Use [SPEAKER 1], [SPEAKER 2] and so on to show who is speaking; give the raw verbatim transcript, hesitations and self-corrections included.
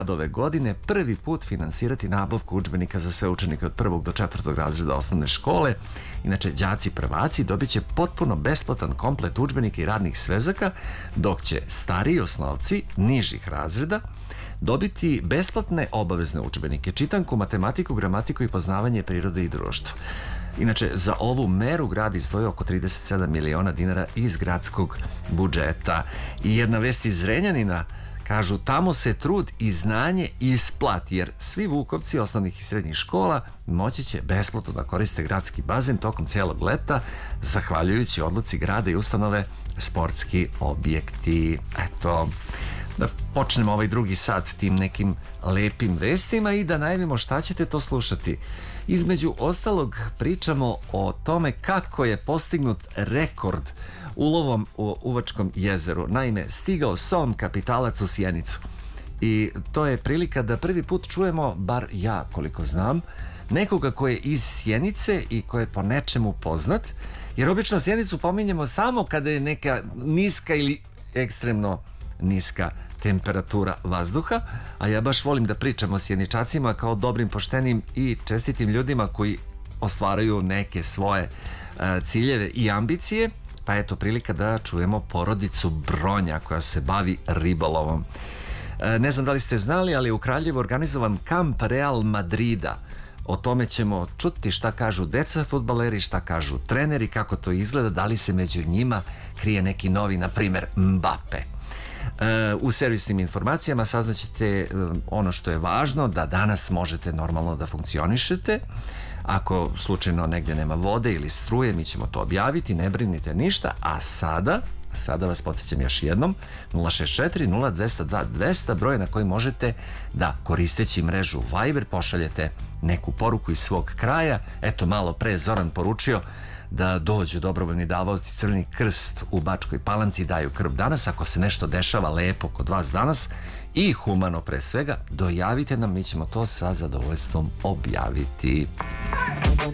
[SPEAKER 1] od ove godine prvi put finansirati nabavku udžbenika za sve učenike od prvog do četvrtog razreda osnovne škole. Inače, đaci prvaci dobit će potpuno besplatan komplet udžbenika i radnih svezaka, dok će stariji osnovci nižih razreda dobiti besplatne obavezne udžbenike, čitanku, matematiku, gramatiku i poznavanje prirode i društva. Inače, za ovu meru grad izdvojio oko trideset sedam miliona dinara iz gradskog budžeta. I jedna vest iz Zrenjanina, kažu, tamo se trud i znanje isplati, jer svi Vukovci osnovnih i srednjih škola moći će besplatno da koriste gradski bazen tokom cijelog leta, zahvaljujući odluci grada i ustanove sportski objekti. Eto, da počnemo ovaj drugi sat tim nekim lepim vestima i da najavimo šta ćete to slušati. Između ostalog, pričamo o tome kako je postignut rekord ulovom u Uvačkom jezeru. Naime, stigao som kapitalac u Sjenicu. I to je prilika da prvi put čujemo, bar ja koliko znam, nekoga ko je iz Sjenice i ko je po nečemu poznat, jer obično Sjenicu pominjemo samo kada je neka niska ili ekstremno niska temperatura vazduha, a ja baš volim da pričam o Sjeničacima kao dobrim, poštenim i čestitim ljudima koji ostvaraju neke svoje uh, ciljeve i ambicije. Pa eto prilika da čujemo porodicu Bronja koja se bavi ribolovom. E, ne znam da li ste znali, ali je u Kraljevu organizovan kamp Real Madrida. O tome ćemo čuti šta kažu deca fudbaleri, šta kažu treneri, kako to izgleda, da li se među njima krije neki novi, na primjer, Mbappe. E, u servisnim informacijama saznaćete ono što je važno, da danas možete normalno da funkcionišete. Ako slučajno negdje nema vode ili struje, mi ćemo to objaviti, ne brinite ništa. A sada, sada vas podsjećam još jednom, nula šest četiri nula dva zero dva dva zero, broj na koji možete da, koristeći mrežu Viber, pošaljete neku poruku iz svog kraja. Eto, malo pre Zoran poručio da dođu dobrovoljni davaoci Crveni krst u Bačkoj Palanci, daju krv danas. Ako se nešto dešava lepo kod vas danas i humano pre svega, dojavite nam, mi ćemo to sa zadovoljstvom objaviti.